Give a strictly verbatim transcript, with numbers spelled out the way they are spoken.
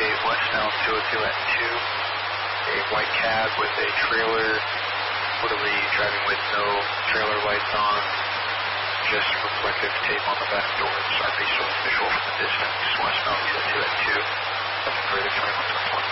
eight westbound two oh two at two. A white cab with a trailer, reportedly driving with no trailer lights on, just reflective tape on the back door.